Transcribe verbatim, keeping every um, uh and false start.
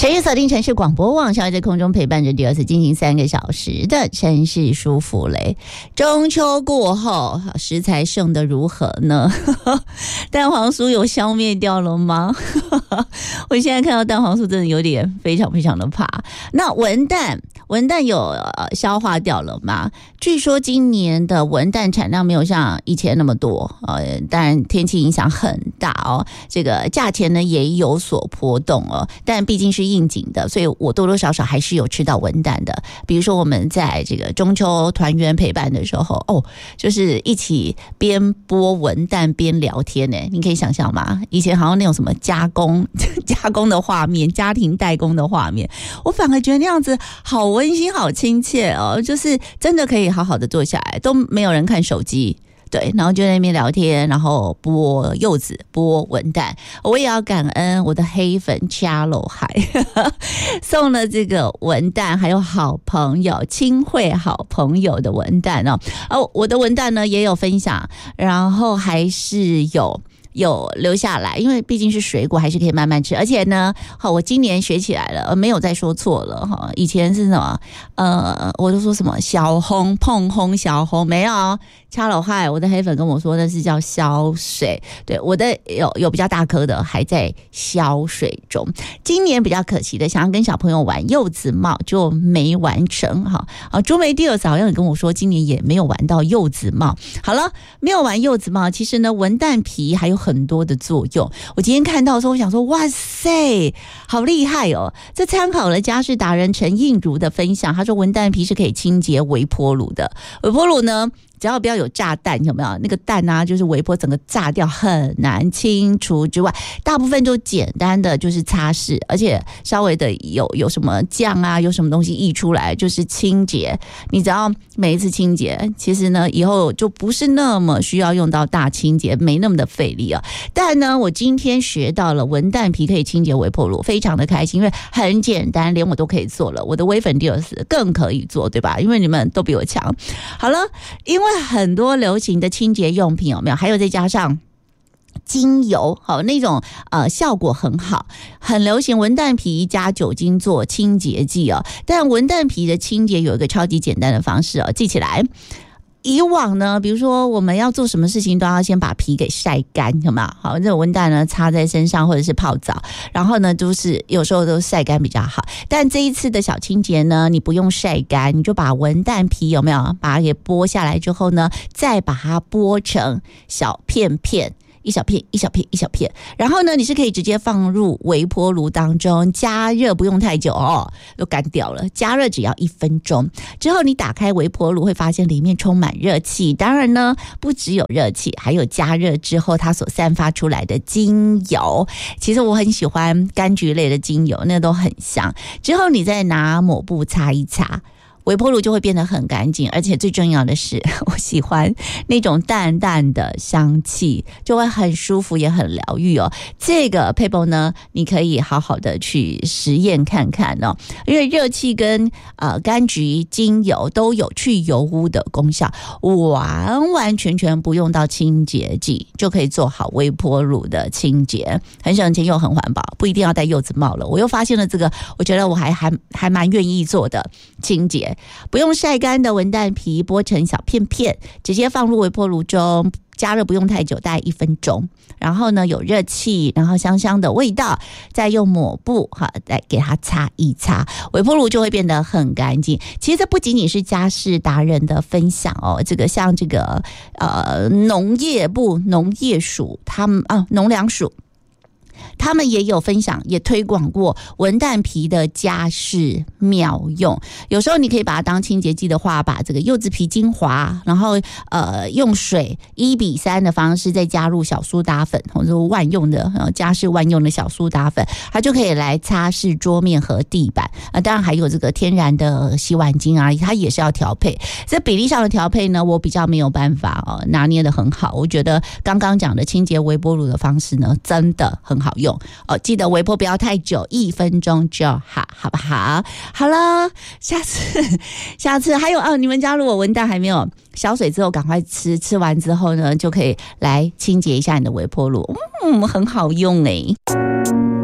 持续锁定城市广播网，稍后在空中陪伴着第二次进行三个小时的城市舒服嘞。中秋过后，食材剩得如何呢？蛋黄酥有消灭掉了吗？我现在看到蛋黄酥真的有点非常非常的怕。那文旦，文旦有、呃、消化掉了吗？据说今年的文旦产量没有像以前那么多，呃，当然天气影响很大哦，这个价钱呢也有所波动哦，但毕竟是应景的，所以我多多少少还是有吃到文旦的。比如说我们在这个中秋团圆陪伴的时候，哦，就是一起边剥文旦边聊天呢，你可以想象吗？以前好像那种什么加工加工的画面，家庭代工的画面，我反而觉得那样子好温馨好亲切哦，就是真的可以好好的坐下来，都没有人看手机，对，然后就在那边聊天，然后剥柚子剥文旦。我也要感恩我的黑粉掐楼海送了这个文旦，还有好朋友亲惠好朋友的文旦哦。哦，我的文旦呢也有分享，然后还是有有留下来，因为毕竟是水果，还是可以慢慢吃。而且呢，好，我今年学起来了，没有再说错了哈。以前是什么？呃，我都说什么小红碰红小红，没有。掐了害，我的黑粉跟我说那是叫消水，对，我的有有比较大颗的还在消水中。今年比较可惜的，想要跟小朋友玩柚子帽就没完成哈。啊，朱梅第二嫂好像也跟我说，今年也没有玩到柚子帽。好了，没有玩柚子帽，其实呢，文旦皮还有很多的作用。我今天看到的时候，我想说，哇塞，好厉害哦！这参考了家事达人陈映如的分享，他说文旦皮是可以清洁微波炉的。微波炉呢，只要不要有炸弹，有没有那个蛋啊，就是微波整个炸掉很难清除之外，大部分就简单的就是擦拭，而且稍微的有有什么酱啊，有什么东西溢出来就是清洁。你只要每一次清洁，其实呢以后就不是那么需要用到大清洁，没那么的费力啊。但呢，我今天学到了文旦皮可以清洁微波炉，非常的开心，因为很简单，连我都可以做了。我的微粉第二次更可以做，对吧？因为你们都比我强。好了，因为很多流行的清洁用品有没有？还有再加上精油，好那种呃效果很好，很流行文旦皮加酒精做清洁剂哦。但文旦皮的清洁有一个超级简单的方式哦，记起来。以往呢，比如说我们要做什么事情都要先把皮给晒干，有没有？好，这种文旦呢擦在身上或者是泡澡，然后呢就是有时候都晒干比较好。但这一次的小清洁呢，你不用晒干，你就把文旦皮有没有把它给剥下来之后呢，再把它剥成小片片。一小片一小片一小片，然后呢你是可以直接放入微波炉当中加热，不用太久哦，都干掉了，加热只要一分钟之后，你打开微波炉会发现里面充满热气，当然呢不只有热气，还有加热之后它所散发出来的精油。其实我很喜欢柑橘类的精油，那都很香。之后你再拿抹布擦一擦，微波炉就会变得很干净，而且最重要的是，我喜欢那种淡淡的香气，就会很舒服，也很疗愈哦。这个配方呢，你可以好好的去实验看看哦，因为热气跟呃柑橘精油都有去油污的功效，完完全全不用到清洁剂就可以做好微波炉的清洁，很省钱又很环保，不一定要戴柚子帽了。我又发现了这个，我觉得我还还还蛮愿意做的清洁。不用晒干的文旦皮剥成小片片，直接放入微波炉中加热，不用太久，大概一分钟。然后呢有热气，然后香香的味道，再用抹布哈来给它擦一擦，微波炉就会变得很干净。其实这不仅仅是家事达人的分享哦，这个像这个呃农业部农业署他们啊农粮署。他们也有分享，也推广过文旦皮的家事妙用。有时候你可以把它当清洁剂的话，把这个柚子皮精华，然后呃用水一比三的方式再加入小苏打粉，或者万用的呃家事万用的小苏打粉，它就可以来擦拭桌面和地板。呃，当然还有这个天然的洗碗精啊，它也是要调配。这比例上的调配呢，我比较没有办法哦拿捏得很好。我觉得刚刚讲的清洁微波炉的方式呢，真的很好用。哦，记得微波不要太久，一分钟就好，好不好？好了，下次下次还有哦，你们家如果文旦还没有消水之后，赶快吃，吃完之后呢，就可以来清洁一下你的微波炉，嗯，很好用诶。